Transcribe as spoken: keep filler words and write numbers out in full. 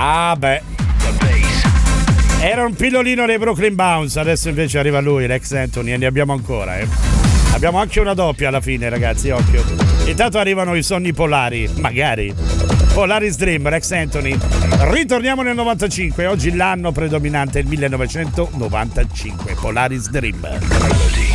Ah beh, era un pillolino dei Brooklyn Bounce, adesso invece arriva lui, Rex Anthony, e ne abbiamo ancora, eh. Abbiamo anche una doppia alla fine, ragazzi, occhio. Intanto arrivano i sogni polari, magari. Polaris Dream, Rex Anthony. Ritorniamo nel novantacinque, oggi l'anno predominante è il millenovecentonovantacinque. Polaris Dream.